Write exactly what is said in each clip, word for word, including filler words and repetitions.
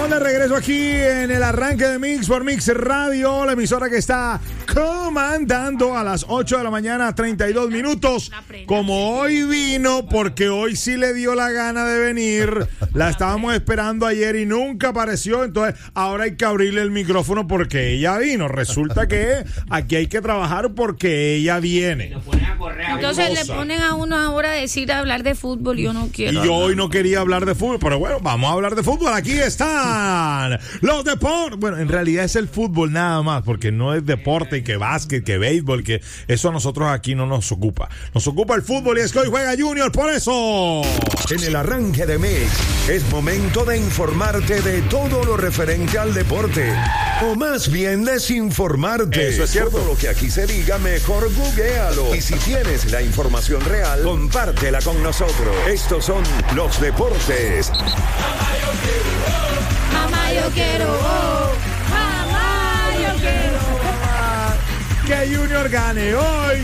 Estamos de regreso aquí en el arranque de Mix por Mix Radio, la emisora que está comandando a las ocho de la mañana, treinta y dos minutos. Como hoy vino, porque hoy sí le dio la gana de venir, la estábamos esperando ayer y nunca apareció, entonces ahora hay que abrirle el micrófono porque ella vino. Resulta que aquí hay que trabajar porque ella viene. Entonces le ponen a uno ahora a decir a hablar de fútbol y yo no quiero. Y yo hoy no quería hablar de fútbol, pero bueno, vamos a hablar de fútbol. Aquí están los deportes. Bueno, en realidad es el fútbol nada más, porque no es deporte, que básquet, que béisbol, que eso a nosotros aquí no nos ocupa. Nos ocupa el fútbol y es que hoy juega Junior, por eso. En el arranque de Mix es momento de informarte de todo lo referente al deporte, o más bien desinformarte. Eso es cierto. Todo lo que aquí se diga, mejor googlealo. Y si tienes la información real, compártela con nosotros. Estos son los deportes. Mamá, yo quiero, oh, mamá, yo quiero. Que Junior gane hoy.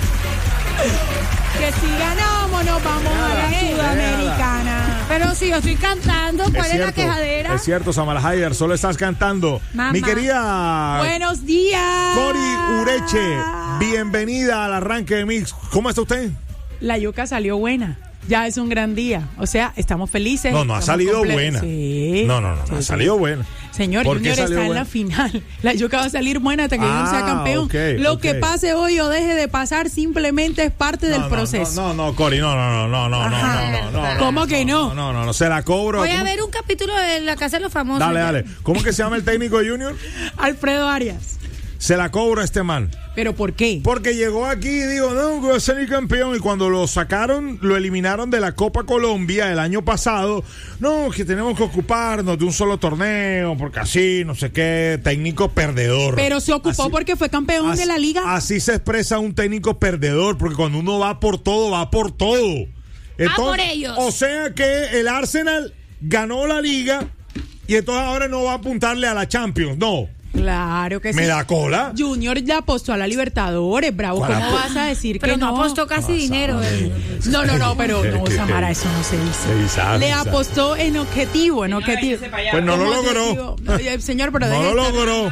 Que si ganamos nos vamos a la Sudamericana. Pero si yo estoy cantando, ¿cuál es, es la quejadera? Es cierto, Samara Haider, solo estás cantando. Mamá. Mi querida Buenos días. Cori Ureche, bienvenida al arranque de Mix. ¿Cómo está usted? La yuca salió buena. Ya es un gran día. O sea, estamos felices. No, no ha salido completos. buena. Sí. No, no, no, sí, no ha sí. salido buena. Señor, ¿Por qué Junior está salió en buena? la final. La yuca va a salir buena hasta que Junior Ah, sea campeón. okay, Lo okay. que pase hoy o deje de pasar simplemente es parte No, del no, proceso. No, no, no, Cori, no, no, no, no, no, no, Ajá. no, no, no. ¿Cómo que no? No, no, no, no, se la cobro. Voy a ¿Cómo? ver un capítulo de La Casa de los Famosos. Dale, dale. ¿Cómo que se llama el técnico de Junior? Alfredo Arias. Se la cobro a este man. ¿Pero por qué? Porque llegó aquí y dijo, no, voy a ser campeón. Y cuando lo sacaron, lo eliminaron de la Copa Colombia el año pasado. No, que tenemos que ocuparnos de un solo torneo, porque así, no sé qué, técnico perdedor. Pero se ocupó Así- porque fue campeón así, de la liga. Así se expresa un técnico perdedor, porque cuando uno va por todo, va por todo. por ellos. O sea que el Arsenal ganó la liga y entonces ahora no va a apuntarle a la Champions, no. Claro que sí. ¿Me da cola? Junior ya apostó a la Libertadores, bravo. ¿Cuál ¿Cómo apo- vas a decir Pero que no no? apostó casi dinero. eh. No, no, no, pero no, Samara, eso no se dice. Sí, sabe, Le sabe. apostó en objetivo, en objetivo. Pues no lo ¿Cómo te logró. digo? Oye, señor, pero No deje lo estar- logró.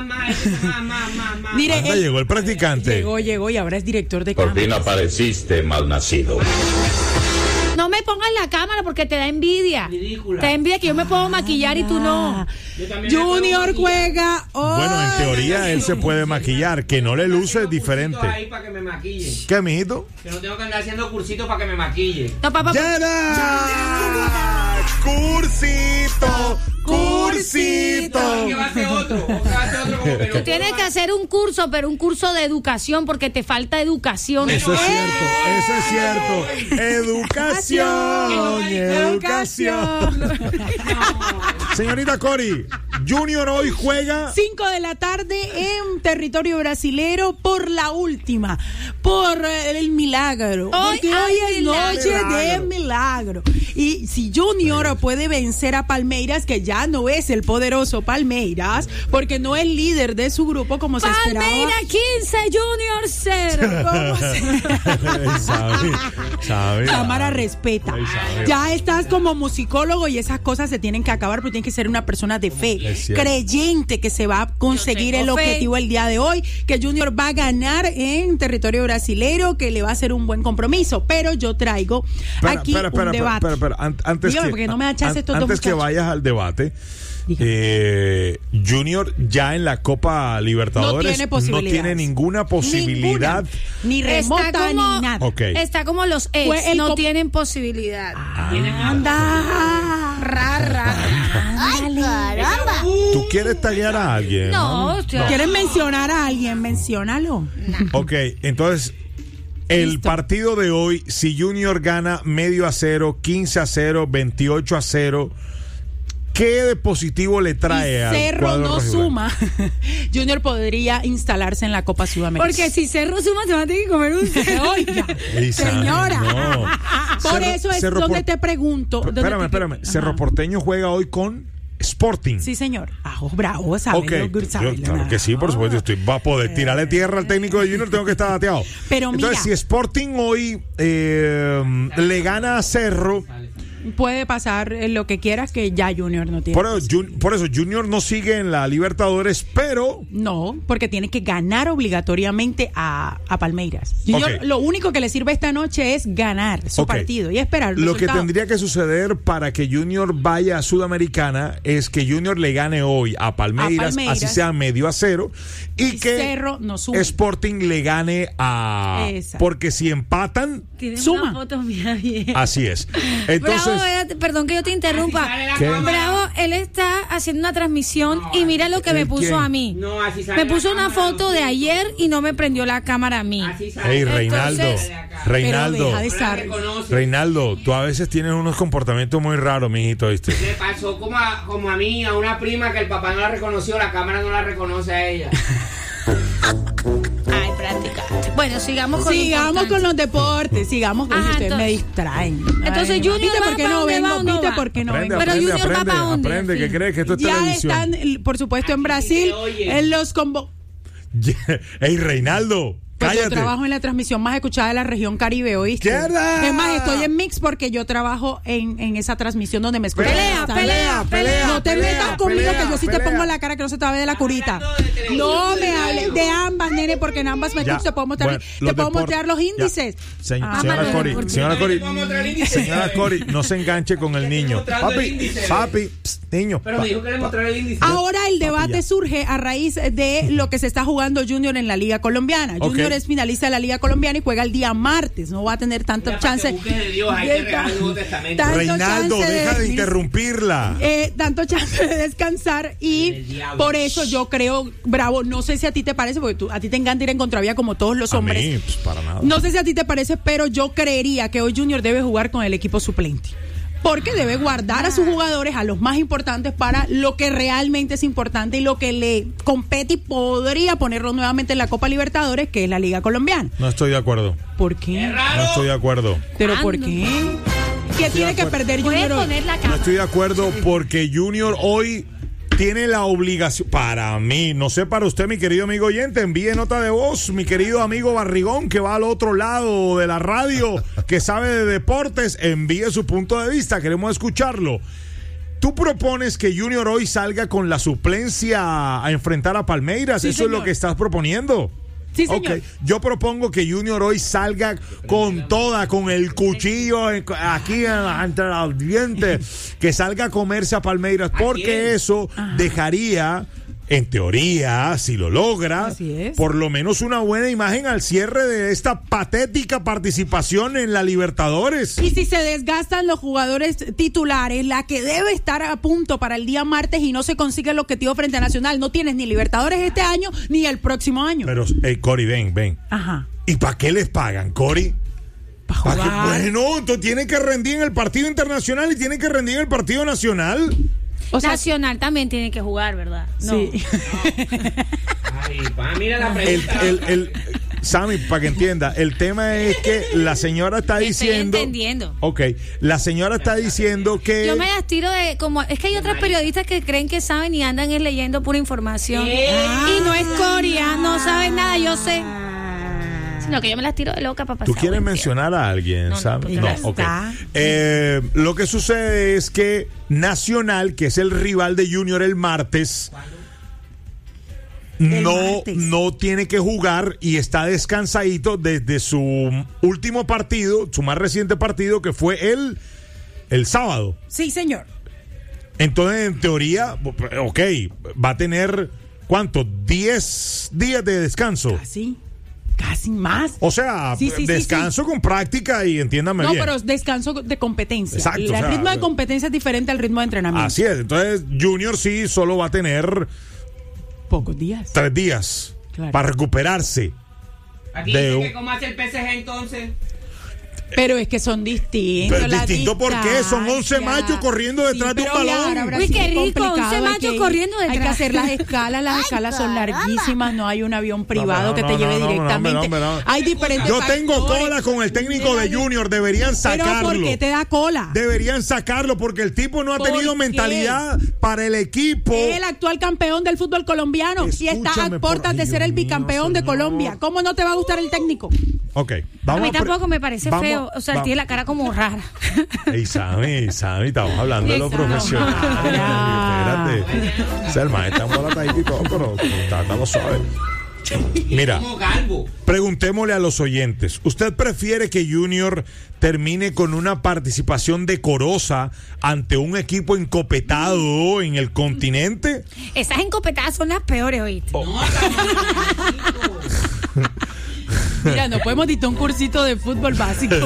Mire, Anda, él llegó el practicante. llegó, llegó y ahora es director de Por fin cámara. apareciste, malnacido. No me pongas la cámara porque te da envidia. Ridícula. Te da envidia que yo me puedo maquillar y tú no. Yo también me Junior puedo juega hoy. Bueno, en teoría él se puede maquillar, que no le luce Tengo diferente. cursitos ahí para que me maquille. ¿Qué, mijito? Que no tengo que andar haciendo cursitos para que me maquille. No, papá. ¡Yana! ¡Cursito! ¡Cursito! ¿Qué va a hacer otro? ¿O qué va a hacer otro como que Tú no tienes puedo que hacer un curso, pero un curso de educación porque te falta educación. Eso es cierto, eso es cierto. Educación, educación. Señorita Cori, Junior hoy juega. cinco de la tarde en territorio brasilero por la última, por eh, el milagro. Hoy Porque hay hoy es milagro. noche de milagro. Y si Junior puede vencer a Palmeiras, que ya no es el poderoso Palmeiras, porque no es líder de su grupo como se esperaba. Palmeira quince, Junior cero. ¿Cómo se- sabe, sabe. Cámara respeta. Ay, sabe. Ya estás como musicólogo y esas cosas se tienen que acabar, pero tienes que ser una persona de fe, Es cierto. creyente que se va a conseguir Yo el tengo fe. objetivo el día de hoy, que Junior va a ganar en territorio brasilero, que le va a hacer un buen compromiso. Pero yo traigo Espera, aquí espera, espera, un debate. espera, espera, an- Antes Dígame, que, porque no me da chance an- estos dos antes que muchachos. vayas al debate, Dígame. eh, Junior ya en la Copa Libertadores No tiene posibilidades. tiene ninguna posibilidad. Ninguna. Ni remota Está como- ni nada. Ok. Está como los ex, Fue el no com- tienen posibilidad. Anda. Ra, ra. Ay, caramba. ¿Tú quieres tallar a alguien? No, yo- ¿Quieres mencionar a alguien? Menciónalo. Ok, entonces, el Listo. partido de hoy, si Junior gana medio a cero, quince a cero, veintiocho a cero, ¿qué de positivo le trae Y al Cerro cuadro no rojiblanco? suma, Junior podría instalarse en la Copa Sudamericana. Porque si Cerro suma, se va a tener que comer un cerro. Oiga, Ey, señora. no. Por Cerro- eso es Cerro donde Por- te pregunto. donde Espérame, te- espérame. Ajá. Cerro Porteño juega hoy con Sporting. Sí, señor. Ajo, bravo, ¿sabes? Ok, Lo- yo- ¿sabes? claro que sí, por supuesto. Estoy, va a poder tirarle tierra al técnico de Junior, tengo que estar bateado. Pero Entonces, mira. si Sporting hoy eh, le gana a Cerro, puede pasar lo que quieras, que ya Junior no tiene. Por eso, Jun- por eso Junior no sigue en la Libertadores, pero... No, porque tiene que ganar obligatoriamente a, a Palmeiras. Junior, Ok. lo único que le sirve esta noche es ganar su Ok. partido y esperar el Lo que resultado. tendría que suceder para que Junior vaya a Sudamericana es que Junior le gane hoy a Palmeiras, A Palmeiras. así sea medio a cero, y, Y que Cerro no sube. Sporting le gane a... Exacto. Porque si empatan, Tienes Suma. una foto mía bien. así es. Entonces... Bravo, espérate, perdón que yo te interrumpa. Así sale la ¿Qué? cámara. Bravo, él está haciendo una transmisión No, y mira lo que ¿el me puso quién? a mí. No, así sale Me la puso una cámara, foto de sí. ayer y no me prendió la cámara a mí. Así sale. Hey, Reinaldo, Entonces- Reinaldo, Pero deja de No la estar. reconoce. Reinaldo, tú a veces tienes unos comportamientos muy raros, mijito, ¿viste? Le pasó como a, como a mí, a una prima que el papá no la reconoció, la cámara no la reconoce a ella. Ay, práctica. Bueno, sigamos con lo Sigamos importante. con los deportes, sigamos con Ajá, ustedes me entonces- distraen. entonces Ay, Junior ¿viste va por qué para no dónde va o vengo? no ¿Viste va? por qué no Aprende, vengo? Pero aprende, Junior va aprende, pa' dónde, aprende, al ¿qué fin? crees que esto es Ya televisión? están, por supuesto, en Aquí Brasil, te oyen. en los convo. Hey, Reinaldo, Pues yo cállate. trabajo en la transmisión más escuchada de la región Caribe, ¿oíste? ¡Mierda! Es más, estoy en Mix porque yo trabajo en, en esa transmisión donde me escuchan. Pelea, Está- pelea, pelea, No te pelea, metas conmigo, pelea, que yo sí te pelea. pongo la cara que no se te va a ver de la curita. Hablando de televisión, No de me radio. hables de ambas, nene, porque en ambas me Ya, escuchas, te puedo mostrar, bueno, te los puedo deport- mostrar los ya. índices. Se- Ah, señora malo, Cori, porque- señora Cori, Yo te puedo mostrar el índice. señora Cori, no se enganche con el niño. mostrando el Papi, índice. papi, psst, niño. Pero pa- me dijo que le mostrara el índice. Ahora el debate ya. surge a raíz de lo que se está jugando Junior en la Liga Colombiana. Ok. Junior es finalista de la Liga Colombiana y juega el día martes. No va a tener tanta Mira, para chance. que busques de Dios, hay que regalar el Nuevo Testamento. tanto Reinaldo, chance de- deja de interrumpirla. eh, tanto chance de descansar El y diablo. por eso yo creo, Bravo, no sé si a ti te parece, porque tú, a ti te encanta ir en contravía como todos los A hombres. mí, pues, para nada. No sé si a ti te parece, pero yo creería que hoy Junior debe jugar con el equipo suplente. Porque debe guardar a sus jugadores, a los más importantes, para lo que realmente es importante y lo que le compete y podría ponerlo nuevamente en la Copa Libertadores, que es la Liga Colombiana. No estoy de acuerdo. ¿Por qué? Es raro. No estoy de acuerdo. ¿Pero por Ando. qué? ¿Qué tiene que perder Puedes Junior hoy? poner la No cámara. estoy de acuerdo porque Junior hoy tiene la obligación, para mí, no sé para usted, mi querido amigo oyente, envíe nota de voz, mi querido amigo Barrigón, que va al otro lado de la radio, que sabe de deportes, envíe su punto de vista, queremos escucharlo. Tú propones que Junior hoy salga con la suplencia a enfrentar a Palmeiras, Sí, eso es lo señor. que estás proponiendo. Sí, señor. Ok, yo propongo que Junior hoy salga con toda, con el cuchillo en- aquí en- entre los dientes, que salga a comerse a Palmeiras, ¿A porque quién? eso dejaría, en teoría, si lo logra, Así es. por lo menos una buena imagen al cierre de esta patética participación en la Libertadores. Y si se desgastan los jugadores titulares, la que debe estar a punto para el día martes y no se consigue el objetivo frente a Nacional, no tienes ni Libertadores este año ni el próximo año. Pero, hey, Cori, ven, ven. Ajá. ¿Y para qué les pagan, Cori? Para ¿Pa' qué? jugar. Bueno, entonces tienen que rendir en el partido internacional y tienen que rendir en el partido nacional. O sea, Nacional también tiene que jugar, ¿verdad? No. sí. Ay, pa, mira la El, pregunta. el, el, Sammy, para que entienda, el tema es que la señora está Estoy diciendo. entendiendo. Ok, la señora está diciendo que. Yo me las tiro de como es que hay otras periodistas que creen que saben y andan es leyendo pura información. ¿Qué? Y no es Coria, no saben nada, yo sé. Sino que yo me las tiro de loca para pasar. ¿Tú quieres buen mencionar a alguien, No, no, Sammy? pues No, ya ok. está. Eh, lo que sucede es que Nacional, que es el rival de Junior el martes, El no, martes. no tiene que jugar y está descansadito desde su último partido, su más reciente partido, que fue el, el sábado. Sí, señor. Entonces, en teoría, ok, va a tener, ¿cuánto? diez días de descanso. Casi. Casi más. O sea, Sí, sí, sí, descanso con práctica y entiéndame No, bien. pero descanso de competencia. Exacto, el o sea, ritmo de competencia es diferente al ritmo de entrenamiento. Así es. Entonces, Junior sí solo va a tener Pocos días. tres días Claro. para recuperarse. Aquí de dice un- que cómo hace el P S G entonces. Pero es que son distintos. Pero la distinto, ¿por qué? Son once distancia. machos corriendo detrás de un pero balón. claro, ahora Uy, sí qué es rico, complicado, once hay machos que- corriendo Hay que detrás. hacer las escalas, las Ay, escalas son caramba. larguísimas, no hay un avión privado no, que te no, lleve no, no, directamente. no, no, no. Hay diferentes Yo tengo factores. cola con el técnico de Junior. Deberían Pero sacarlo. ¿por qué te da cola? Deberían sacarlo porque el tipo no ha ¿Por tenido qué? mentalidad para el equipo. Es el actual campeón del fútbol colombiano y está Escúchame, a puertas por- de Ay, ser el Dios mío, bicampeón de señor. Colombia. ¿Cómo no te va a gustar el técnico? Ok, A vamos mí a pre- tampoco me parece vamos- feo. O sea, va- tiene la cara como rara. Ey, Sammy, Sammy, estamos hablando de los Ey, Sammy. profesionales. Espérate. O sea, el maestro está embolatadito y todo, pero está, está suave. Mira, Como calvo. preguntémosle a los oyentes. ¿Usted prefiere que Junior termine con una participación decorosa ante un equipo encopetado en el continente? Esas encopetadas son las peores, ¿oíste? Mira, no podemos dictar un cursito de fútbol básico.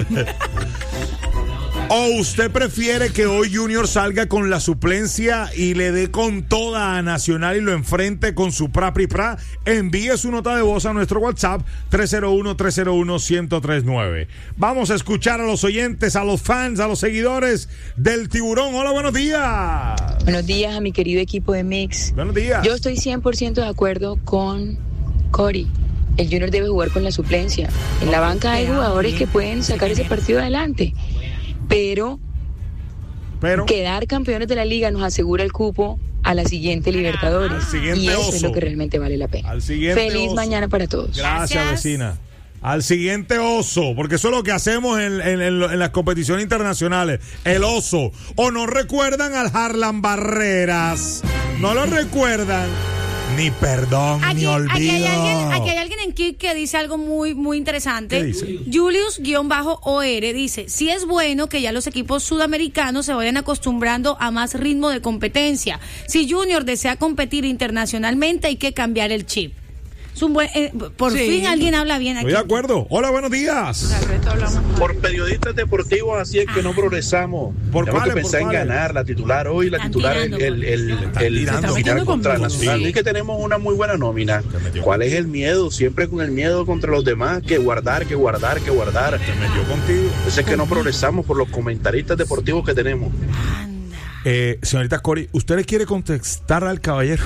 ¿O usted prefiere que hoy Junior salga con la suplencia y le dé con toda a Nacional y lo enfrente con su pra pri pra? Envíe su nota de voz a nuestro WhatsApp tres cero uno, tres cero uno, uno cero tres nueve. Vamos a escuchar a los oyentes, a los fans, a los seguidores del Tiburón. Hola, buenos días. Buenos días a mi querido equipo de Mix. Buenos días. Yo estoy cien por ciento de acuerdo con Cory. El Junior debe jugar con la suplencia. En la banca hay jugadores que pueden sacar ese partido adelante. Pero, Pero quedar campeones de la liga nos asegura el cupo a la siguiente Libertadores. Al siguiente y eso oso. es lo que realmente vale la pena. Al siguiente Feliz oso. mañana para todos. Gracias, Gracias. vecina. Al siguiente oso, porque eso es lo que hacemos en, en- en lo- en las competiciones internacionales. El oso. ¿O no recuerdan al Harlan Barreras? ¿No lo recuerdan? Ni perdón, Aquí, ni olvido. aquí hay alguien, aquí hay alguien en Kik que dice algo muy, muy interesante. ¿Qué dice? Julius-O R dice, sí es bueno que ya los equipos sudamericanos se vayan acostumbrando a más ritmo de competencia. Si Junior desea competir internacionalmente, hay que cambiar el chip. Es un buen, eh, por Sí. fin alguien habla bien aquí. Estoy de acuerdo. Hola, buenos días. Por periodistas deportivos, así es que no progresamos. ¿Por Tenemos cuáles, que pensar por en cuáles? ganar. La titular hoy, la Están titular, el, tirando, el, el, están el- tirando. el Se final están contra metiendo Nacional. conmigo. Y que tenemos una muy buena nómina. Se metió ¿Cuál es el miedo? Siempre con el miedo contra los demás, que guardar, que guardar, que guardar. Se metió contigo. Eso es que no progresamos por los comentaristas deportivos que tenemos. Eh, señorita Cory, ¿usted le quiere contestar al caballero?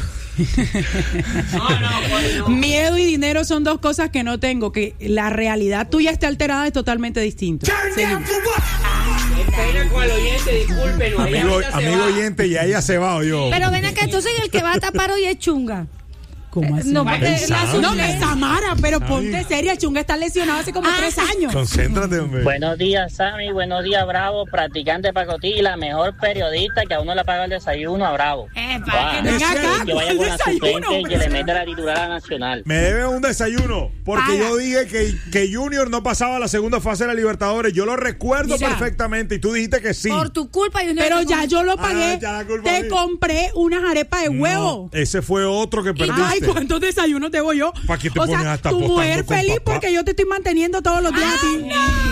No, no, Cory, no. Miedo y dinero son dos cosas que no tengo. Que la realidad tuya esté alterada es totalmente distinto. Seguimos. Pena con el oyente, discúlpenos. ella Amigo, ahorita se amigo va. oyente, ya ella se va, yo. Pero ven acá, entonces el que va a tapar hoy es Chunga. ¿Cómo así? No, porque Ay, la Sammy. No, suplencia- que Samara, pero ponte Ay. seria. El Chunga está lesionado hace como Ah, tres años. Concéntrate, hombre. Buenos días, Sammy. Buenos días, Bravo. Practicante Pacotí y la mejor periodista que a uno le paga el desayuno a Bravo. Eh, Guau. para que no- Venga acá, Que vaya ¿cuál con la desayuno, suplente y que hombre? le meta la titular a la Nacional. Me debe un desayuno, porque Paga. yo dije que, que Junior no pasaba a la segunda fase de la Libertadores. Yo lo recuerdo Mira. perfectamente y tú dijiste que sí. Por tu culpa. Junior Pero no- ya yo lo Ah, pagué. ya la culpa Te mía. compré unas arepas de huevo. No, ese fue otro que perdiste. Ay, ¿cuántos desayunos debo yo? ¿Pa' qué te o pones sea, hasta tu apostando mujer con feliz papá? porque yo te estoy manteniendo todos los días a ti.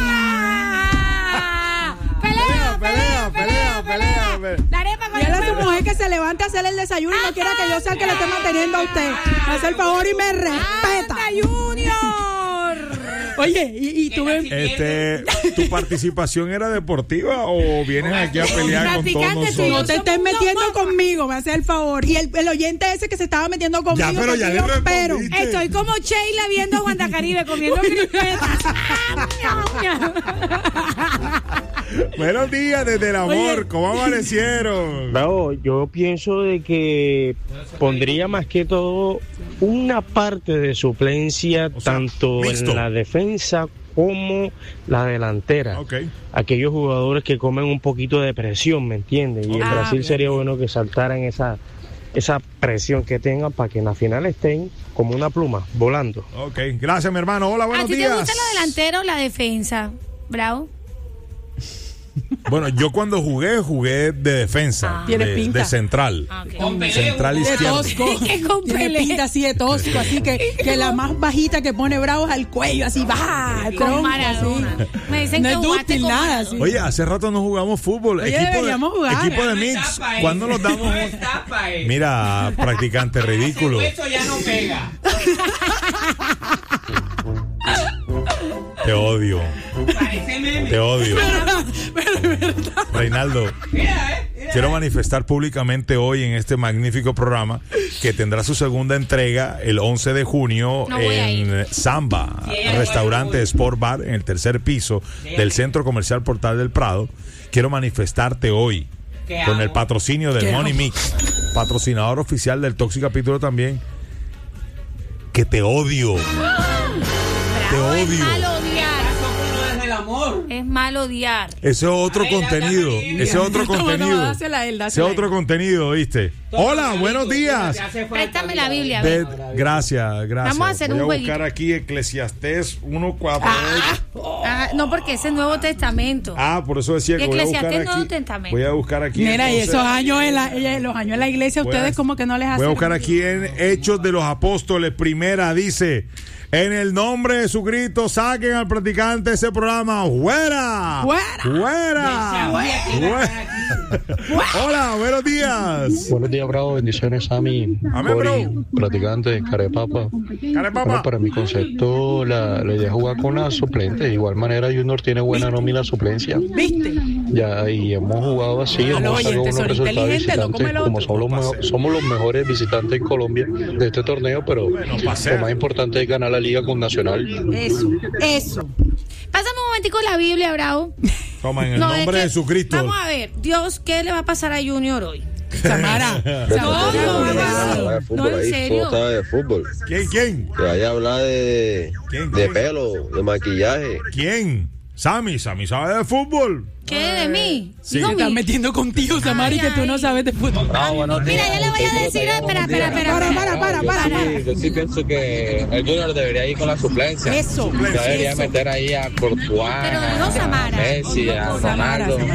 ¡Ah! ¡Pelea, pelea, pelea, pelea! La arepa con Dígale el a tu huevo. mujer que se levante a hacer el desayuno y no quiera que yo sea el que le esté manteniendo a usted. Me hace el favor y me respeta. ¡Anda, Junior! Oye, y, y tú ven. Este, ¿tu participación era deportiva o vienes aquí a pelear con todos Practicante, sí, nosotros? No te estés metiendo conmigo, me hace el favor. Y el, el oyente ese que se estaba metiendo conmigo. Ya, pero ya le contigo, pero. respondiste. Estoy como Sheila viendo Juan Caribe comiendo crispetas. Buenos días desde el amor, Oye. ¿cómo amanecieron? Bravo, yo pienso de que pondría más que todo una parte de suplencia O sea, tanto mixto. en la defensa como la delantera. Ok. Aquellos jugadores que comen un poquito de presión, ¿me entiendes? Y en Ah, Brasil bien. sería bueno que saltaran esa esa presión que tengan para que en la final estén como una pluma, volando. Ok, gracias mi hermano. Hola, ¿A buenos ti te días. gusta la delantera o la defensa? Bravo. Bueno, yo cuando jugué, jugué de defensa, Ah. Tiene de, pinta. de central. Ah, ok. Con Pelé, Central un- De izquierdo. tosco. Que con Tiene Pelé. pinta así de tosco, así que, que la más bajita que pone Bravo es al cuello, así baja, el Con tronco, Maradona. así. Me dicen No que es jugaste dúctil, con nada, Maradona. sí. Oye, hace rato no jugamos fútbol. Oye, equipo deberíamos de, jugar. Equipo de Ya no mix. etapa, eh. ¿Cuándo nos damos? No es tapa, eh. Mira, practicante ridículo. Ese hueso ya no pega. Te odio, Parece meme. te odio. Reinaldo, Mira, eh. Mira, quiero eh. manifestar públicamente hoy en este magnífico programa que tendrá su segunda entrega el once de junio No voy a en Samba, Sí, ella restaurante voy. Sport Bar en el tercer piso del Centro Comercial Portal del Prado. Quiero manifestarte hoy ¿Qué con hago? el patrocinio del ¿Qué Money hago? Mix, patrocinador oficial del Toxic Capítulo también, que te odio. Te No, es odio. malo odiar. No es el amor. Es malo odiar. Ese es otro A ver, contenido. dame Biblia. Ese es otro No, no, contenido. dásela a él, Ese dásela es a otro él. contenido, ¿viste? Hola, buenos días. Préstame la Biblia. a De- ver. gracias, gracias. Vamos a hacer Voy un a jueguito. buscar aquí Eclesiastés uno cuatro. Ah, no, porque ese es Nuevo Testamento. Ah, por eso decía que voy a buscar Eclesiastés, Nuevo aquí. Testamento. Voy a buscar aquí. Mira, y entonces, esos años en la, eh, los años en la iglesia, Voy a- ustedes como que no les hacen. Voy a buscar aquí en Hechos de los Apóstoles, primera, dice: en el nombre de Jesucristo, saquen al practicante de ese programa. ¡Fuera! ¡Fuera! ¡Fuera! ¡Fuera! Hola, buenos días. Buenos días, Bravo. Bendiciones, Sammy. Amén, Cori, bro. practicante, carepapa. Carepapa. Bueno, para mi concepto, la, la idea es jugar con la suplente. De igual manera, Junior tiene buena nómina suplencia. ¿Viste? Ya, y hemos jugado así, Ah, hemos los sacado oyentes unos son resultados inteligentes, no visitantes, como el como otro. somos los, mejo- somos los mejores visitantes en Colombia de este torneo, pero Bueno, pa' ser. lo más importante es ganar la liga con Nacional. Eso, eso. Pásame un momentico la Biblia, Bravo. Toma, en el No, es nombre que- de Jesucristo. Vamos a ver, Dios, ¿qué le va a pasar a Junior hoy? Samara. No, no, Nada de no, fútbol en ahí, serio. todo sabe de fútbol. ¿Quién, quién? Que vaya a hablar de, ¿Quién, de quién? pelo, de maquillaje. ¿Quién? Sammy, Sammy sabe de fútbol. ¿Qué de mí? Sí. Digo Se están mí. metiendo contigo, Samara, y que tú no sabes de fútbol. Mira, yo le voy a decir, espera, espera, espera. Para, para, para, para. Yo sí pienso que el Junior debería ir con la suplencia. Eso. Ya debería eso. meter ahí a Courtois, Pero dijo a Samara. Messi, a Samara, Ronaldo.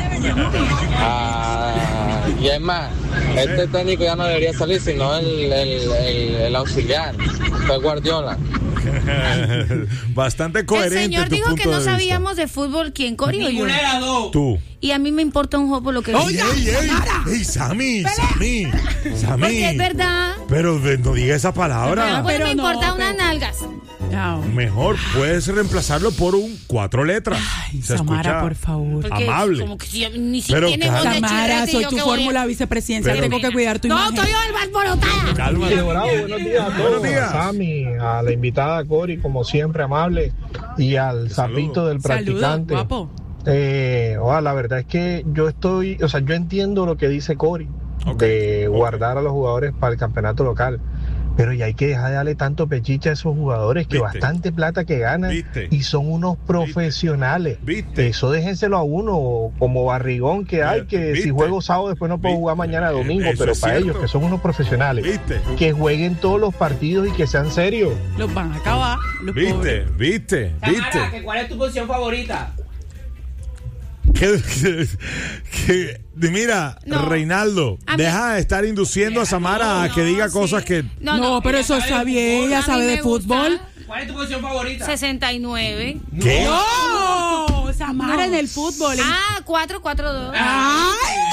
a- Y es más, este técnico ya no debería salir, sino el, el, el, el auxiliar, Pep Guardiola. Bastante El coherente. señor tu dijo punto que no de vista. sabíamos de fútbol. ¿Quién, Cori o yo? Ninguna de las dos. Tú. Y a mí me importa un jopo lo que ¡Ey, diga. ey, ey! ¡Ey, Sammy! ¡Sammy! ¡Sammy! Porque es verdad. Pero de- no diga esa palabra. Bueno, pero me no, importa unas pero- nalgas. No. Mejor puedes reemplazarlo por un cuatro letras. Ay, Se Samara, escucha por favor. Porque amable. como que si- ni si Pero tiene voz de Samara, chirrete, soy yo tu qué voy a- fórmula vicepresidencial, Pero- tengo que cuidar tu No, imagen. estoy alborotada. Cálmate. Bravo, buenos días a todos. Buenos días. A Sammy, a la invitada Cori, como siempre, amable, y al sapito del Saludos, practicante. guapo. Eh, oa, la verdad es que yo estoy, o sea, yo entiendo lo que dice Cori, Ok, de ok. guardar a los jugadores para el campeonato local. Pero ya hay que dejar de darle tanto pechicha a esos jugadores que ¿Viste? bastante plata que ganan ¿Viste? y son unos profesionales. ¿Viste? Eso déjenselo a uno como barrigón que hay, que ¿Viste? si juego sábado después no puedo ¿Viste? jugar mañana domingo, Eso pero es para cierto. ellos que son unos profesionales, ¿Viste? que jueguen todos los partidos y que sean serios. Los van a acabar. Los ¿Viste? pobres. ¿Viste? Samara, ¿Viste? ¿que ¿cuál es tu posición favorita? Que, que- que- mira, No. Reinaldo, A mí- deja de estar induciendo a Samara a que diga sí. cosas que... No, No, no, pero ella eso sabe de está bien, fútbol, ella a sabe mí de me gusta. fútbol. ¿Cuál es tu posición favorita? sesenta y nueve. ¿Qué? ¡No! Samara en el fútbol. Ah, cuatro cuatro dos. ¡Ay!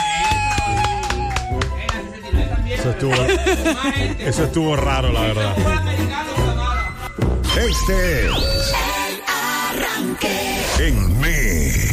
Eso estuvo, eso estuvo raro, la verdad. Este es